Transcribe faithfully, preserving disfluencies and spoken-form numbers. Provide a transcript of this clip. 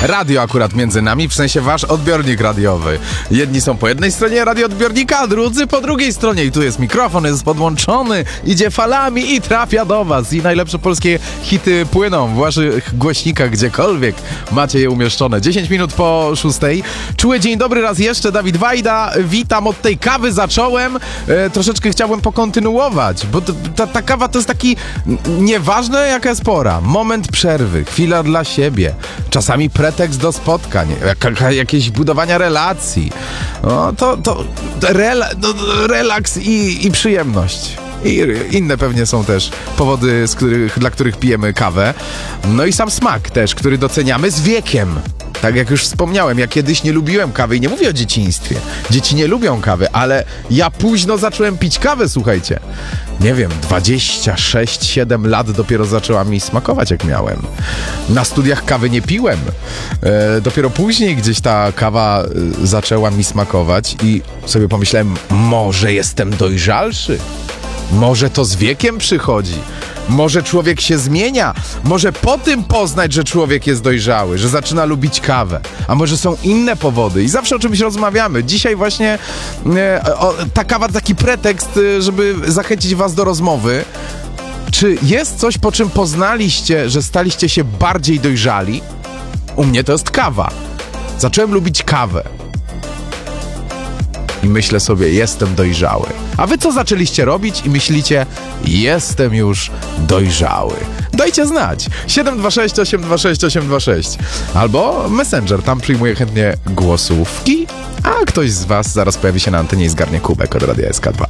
Radio akurat między nami, w sensie wasz odbiornik radiowy. Jedni są po jednej stronie radioodbiornika, a drudzy po drugiej stronie. I tu jest mikrofon, jest podłączony, idzie falami i trafia do was. I najlepsze polskie hity płyną w waszych głośnikach, gdziekolwiek macie je umieszczone. dziesięć minut po szóstej. Czuły dzień dobry raz jeszcze, Dawid Wajda. Witam, od tej kawy zacząłem. E, troszeczkę chciałbym pokontynuować, bo t- ta, ta kawa to jest taki n- nieważne jaka jest pora. Moment przerwy, chwila dla siebie. Czasami pretekst do spotkań, jak, jakieś budowania relacji. No to, to rela, no, relaks i, i przyjemność. I inne pewnie są też powody, z których, dla których pijemy kawę. No i sam smak też, który doceniamy z wiekiem. Tak jak już wspomniałem, ja kiedyś nie lubiłem kawy i nie mówię o dzieciństwie. Dzieci nie lubią kawy, ale ja późno zacząłem pić kawę, słuchajcie. Nie wiem, dwadzieścia sześć siedem lat dopiero zaczęła mi smakować, jak miałem. Na studiach kawy nie piłem. E, dopiero później gdzieś ta kawa e, zaczęła mi smakować i sobie pomyślałem, może jestem dojrzalszy? Może to z wiekiem przychodzi? Może człowiek się zmienia? Może po tym poznać, że człowiek jest dojrzały, że zaczyna lubić kawę? A może są inne powody? I zawsze o czymś rozmawiamy. Dzisiaj właśnie e, o, ta kawa to taki pretekst, e, żeby zachęcić was do rozmowy. Czy jest coś, po czym poznaliście, że staliście się bardziej dojrzali? U mnie to jest kawa. Zacząłem lubić kawę. I myślę sobie, jestem dojrzały. A wy co zaczęliście robić i myślicie, jestem już dojrzały? Dajcie znać. siedem dwa sześć osiem dwa sześć osiem dwa sześć albo Messenger, tam przyjmuję chętnie głosówki, a ktoś z was zaraz pojawi się na antenie i zgarnie kubek od Radia S K dwa.